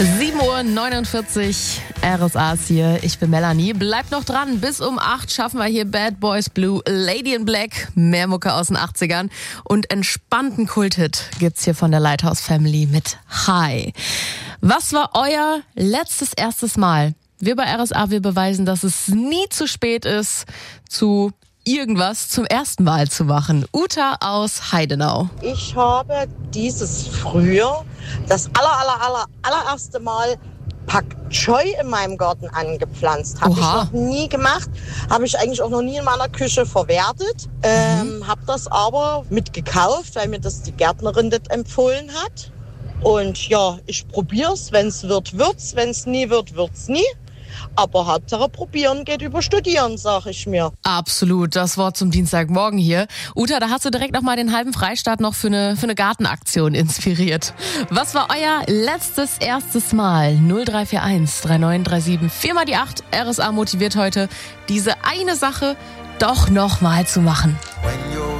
7:49 Uhr, RSA ist hier. Ich bin Melanie. Bleibt noch dran. Bis um 8 schaffen wir hier Bad Boys Blue, Lady in Black, mehr Mucke aus den 80ern und entspannten Kulthit gibt's hier von der Lighthouse Family mit Hi. Was war euer erstes Mal? Wir bei RSA, wir beweisen, dass es nie zu spät ist, zu irgendwas zum ersten Mal zu machen. Uta aus Heidenau. Ich habe dieses Frühjahr das allererste Mal Pak Choi in meinem Garten angepflanzt. Habe ich noch nie gemacht. Habe ich eigentlich auch noch nie in meiner Küche verwertet. Habe das aber mitgekauft, weil mir das die Gärtnerin das empfohlen hat. Und ja, ich probiere es. Wenn es wird, wird's. Wenn es nie wird, wird's nie. Aber Hauptsache probieren geht über studieren, sag ich mir. Absolut, das Wort zum Dienstagmorgen hier. Uta, da hast du direkt noch mal den halben Freistaat noch für eine Gartenaktion inspiriert. Was war euer erstes Mal? 0341 3937 4 mal die 8. RSA motiviert heute, diese eine Sache doch noch mal zu machen.